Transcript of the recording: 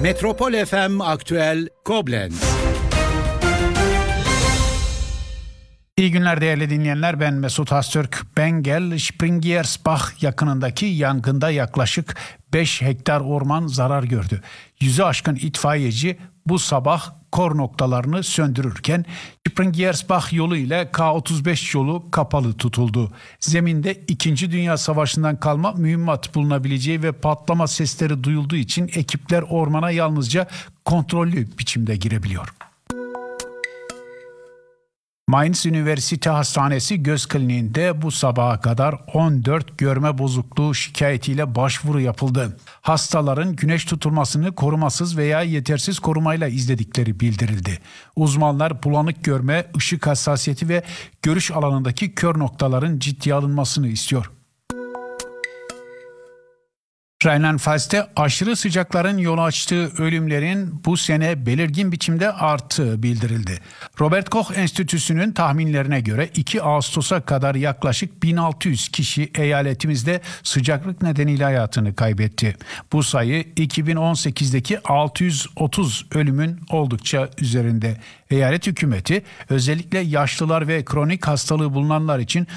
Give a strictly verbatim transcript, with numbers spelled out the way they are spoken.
Metropol F M Aktüel Koblenz. İyi günler değerli dinleyenler, ben Mesut Hastürk. Bengel, Springersbach yakınındaki yangında yaklaşık beş hektar orman zarar gördü. Yüzü aşkın itfaiyeci bu sabah kor noktalarını söndürürken Springersbach yolu ile K otuz beş yolu kapalı tutuldu. Zeminde İkinci Dünya Savaşı'ndan kalma mühimmat bulunabileceği ve patlama sesleri duyulduğu için ekipler ormana yalnızca kontrollü biçimde girebiliyor. Mainz Üniversite Hastanesi Göz Kliniği'nde bu sabaha kadar on dört görme bozukluğu şikayetiyle başvuru yapıldı. Hastaların güneş tutulmasını korumasız veya yetersiz korumayla izledikleri bildirildi. Uzmanlar bulanık görme, ışık hassasiyeti ve görüş alanındaki kör noktaların ciddiye alınmasını istiyor. Rheinland-Pfalz'te aşırı sıcakların yol açtığı ölümlerin bu sene belirgin biçimde arttığı bildirildi. Robert Koch Enstitüsü'nün tahminlerine göre iki Ağustos'a kadar yaklaşık bin altı yüz kişi eyaletimizde sıcaklık nedeniyle hayatını kaybetti. Bu sayı iki bin on sekizdeki altı yüz otuz ölümün oldukça üzerinde. Eyalet hükümeti özellikle yaşlılar ve kronik hastalığı bulunanlar için